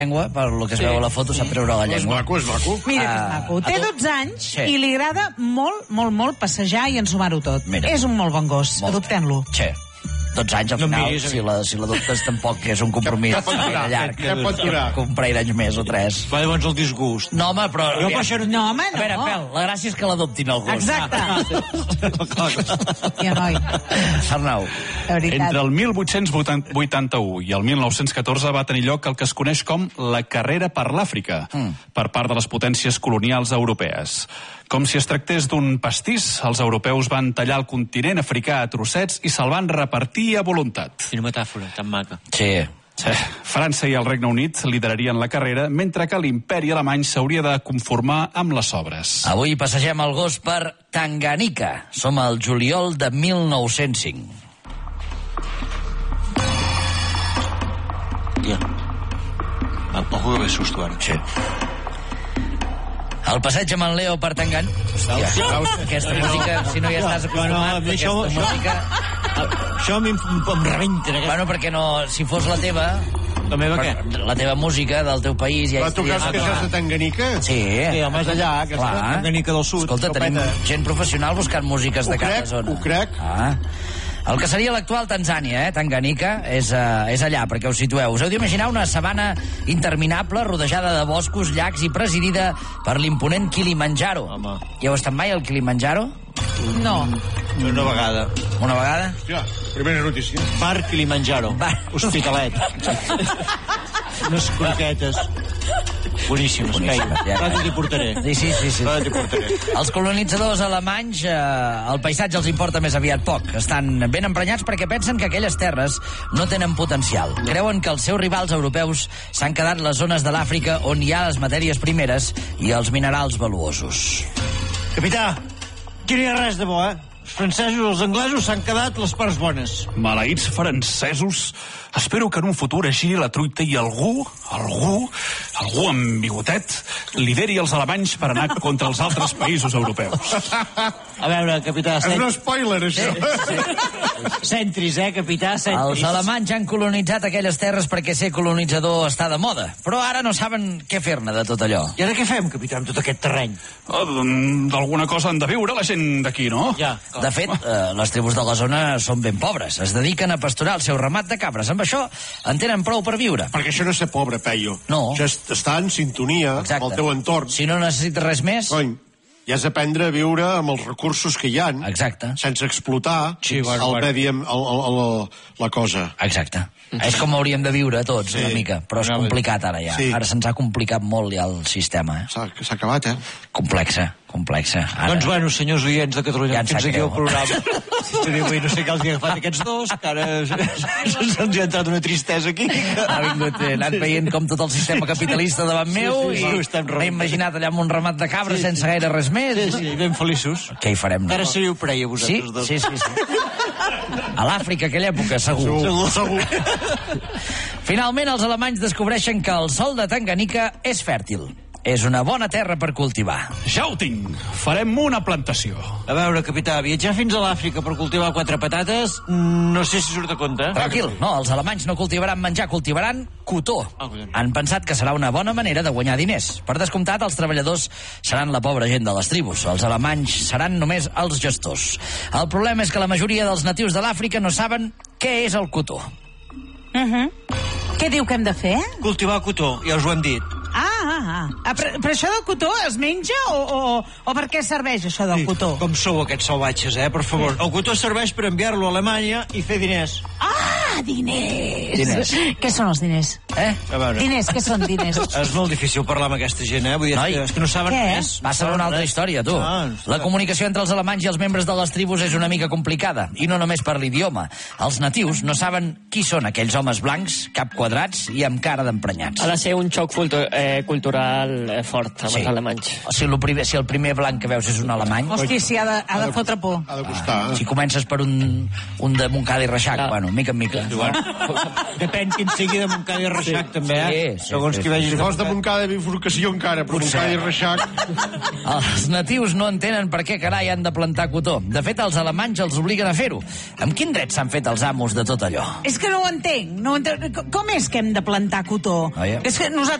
llengua, per lo que es veu a la foto, sap treure la llengua. És maco. Mira que és maco. Té 12 anys i li agrada molt passejar i ensumar-ho tot. És un molt bon gos. Adoptem-lo. Sí. 12 anys, al final, si l'adoptes tampoc és un compromís llarg. Què pot durar? Comprar anys més o 3. Va, llavors el disgust. No, home, però... No, home, no. A veure, Pèl, la gràcia és que l'adoptin el gos. Exacte. Ja, noi. Arnau. Entre el 1881 i el 1914 va tenir lloc el que es coneix com la carrera per l'Àfrica, per part de les potències colonials europees. Com si es tractés d'un pastís, els europeus van tallar el continent africà a trossets i se'l van repartir a voluntat. Quina metàfora, tan maca. Sí. França i el Regne Unit liderarien la carrera, mentre que l'imperi alemany s'hauria de conformar amb les obres. Avui passegem el gos per Tanganyika. Som al juliol de 1905. Ja. Ojo que ve susto ara. Sí. El passeig amb en Leo per Tanganyika. Hòstia, aquesta música, si no hi estàs acostumat, aquesta música... Això em rebenta. Bueno, perquè no, si fos la teva... La meva què? La teva música del teu país... Ja tu creus que això és de Tanganyika? Sí. Sí, home, és d'allà, que és de Tanganyika del Sud. Escolta, tenim gent professional buscant músiques de cada zona. Ho crec. El que seria l'actual Tanzània, Tanganyika, és allà, perquè us situeu. Us heu d'imaginar una sabana interminable, rodejada de boscos, llacs i presidida per l'imponent Kilimanjaro. Home. Hi heu estat mai al Kilimanjaro? No. Una vegada. Una vegada? Hòstia, primera notícia. Bar Kilimanjaro. Hospitalet. Unes croquetes. Boníssimes. Ara t'hi portaré. Sí. Ara t'hi portaré. Els colonitzadors alemanys, el paisatge els importa més aviat poc. Estan ben emprenyats perquè pensen que aquelles terres no tenen potencial. Creuen que els seus rivals europeus s'han quedat les zones de l'Àfrica on hi ha les matèries primeres i els minerals valuosos. Capità, aquí no hi ha res de bo, Els francesos i els anglesos s'han quedat les parts bones. Maleïts francesos. Espero que en un futur es giri la truita i algú amb bigotet lideri els alemanys per anar contra els altres països europeus. A veure, capità... És un spoiler, això. Centris, capità, centris. Els alemanys han colonitzat aquelles terres perquè ser colonitzador està de moda, però ara no saben què fer-ne de tot allò. I ara què fem, capità, amb tot aquest terreny? D'alguna cosa han de viure la gent d'aquí, no? Ja. De fet, les tribus de la zona són ben pobres. Es dediquen a pasturar el seu ramat de cabres. Amb això en tenen prou per viure. Perquè això no és ser pobre, Peyu. No. Això és estar en sintonia amb el teu entorn. Si no necessites res més... Cony, i has d'aprendre a viure amb els recursos que hi ha. Exacte. Sense explotar la cosa. Exacte. És com hauríem de viure tots, una mica. Però és complicat ara ja. Ara se'ns ha complicat molt ja el sistema. S'ha acabat, Complexa. Ara... Doncs bueno, senyors oients de Catalunya, fins aquí el programa. No sé què els ha agafat aquests dos, que ara se'ns ha entrat una tristesa aquí. Ha vingut, he anat veient com tot el sistema capitalista davant meu i m'he imaginat allà amb un ramat de cabres sense gaire res més. Sí, ben feliços. Què hi farem? Ara seríeu preia, vosaltres dos. Sí. A l'Àfrica, aquella època, segur. Finalment, els alemanys descobreixen que el sòl de Tanganyika és fèrtil. És una bona terra per cultivar. Ja ho tinc. Farem una plantació. A veure, capità, viatjar fins a l'Àfrica per cultivar 4 patates, no sé si surt a compte. Tranquil, no, els alemanys no cultivaran menjar, cultivaran cotó. Han pensat que serà una bona manera de guanyar diners. Per descomptat, els treballadors seran la pobra gent de les tribus. Els alemanys seran només els gestors. El problema és que la majoria dels natius de l'Àfrica no saben què és el cotó. Què diu que hem de fer? Cultivar cotó, ja us ho hem dit. Però això del cotó es menja o per què serveix això del cotó? Com sou aquests salvatges, per favor. El cotó serveix per enviar-lo a Alemanya i fer diners. Diners. Què són els diners? A veure. Diners, què són diners? És molt difícil parlar amb aquesta gent, Vull dir, és que no saben res. Va ser una altra història, tu. La comunicació entre els alemanys i els membres de les tribus és una mica complicada, i no només per l'idioma. Els natius no saben qui són aquells homes blancs, cap quadrats i amb cara d'emprenyats. Ha de ser un xoc cultural fort amb els alemanys. Si el primer blanc que veus és un alemany... Hosti, sí, ha de fotre por. Ha de costar. Si comences per un de Montcada i Reixac, bueno, mica en mica. Depèn quin sigui de Montcada i Reixac, també, eh? Segons qui vegi. Si fos de Montcada de bifurcació encara, però Montcada i Reixac... Els natius no entenen per què carai han de plantar cotó. De fet, els alemanys els obliguen a fer-ho. Amb quin dret s'han fet els amos de tot allò? És que no ho entenc. Com és que hem de plantar cotó? Oh, yeah. És que nosaltres